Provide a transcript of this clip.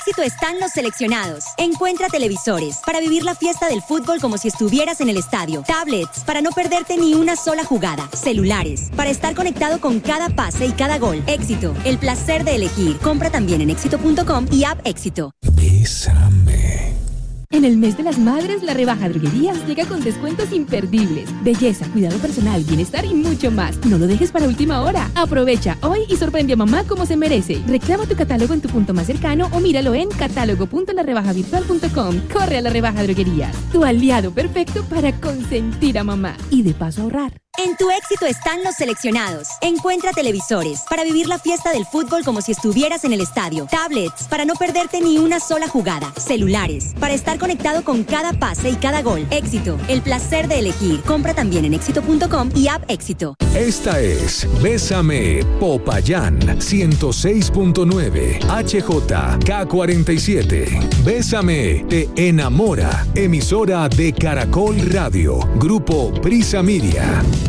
éxito están los seleccionados. Encuentra televisores para vivir la fiesta del fútbol como si estuvieras en el estadio. Tablets para no perderte ni una sola jugada. Celulares para estar conectado con cada pase y cada gol. Éxito, el placer de elegir. Compra también en éxito.com y app Éxito. Bésame. En el mes de las madres, la rebaja Droguerías llega con descuentos imperdibles. Belleza, cuidado personal, bienestar y mucho más. No lo dejes para última hora. Aprovecha hoy y sorprende a mamá como se merece. Reclama tu catálogo en tu punto más cercano o míralo en catálogo.larebajavirtual.com. Corre a la rebaja Droguerías, tu aliado perfecto para consentir a mamá y de paso ahorrar. En tu éxito están los seleccionados. Encuentra televisores para vivir la fiesta del fútbol como si estuvieras en el estadio. Tablets para no perderte ni una sola jugada. Celulares para estar conectado con cada pase y cada gol. Éxito, el placer de elegir. Compra también en éxito.com y app Éxito. Esta es Bésame Popayán 106.9 HJK47. Bésame te enamora. Emisora de Caracol Radio. Grupo Prisa Miria.